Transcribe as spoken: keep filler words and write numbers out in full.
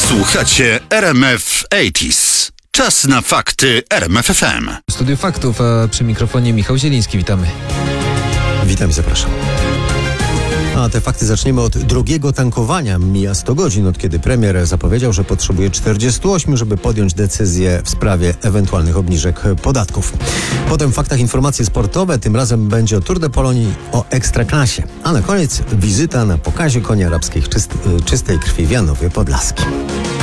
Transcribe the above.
Słuchacie R M F osiemdziesiąt. Czas na fakty R M F F M. W studiu faktów, a przy mikrofonie Michał Zieliński. Witamy. Witam i zapraszam. A te fakty zaczniemy od drugiego tankowania. Mija sto godzin, od kiedy premier zapowiedział, że potrzebuje czterdziestu ośmiu, żeby podjąć decyzję w sprawie ewentualnych obniżek podatków. Potem w faktach informacje sportowe, tym razem będzie o Tour de Polonii, o Ekstraklasie. A na koniec wizyta na pokazie koni arabskich czyst- czystej krwi w Janowie Podlaskim.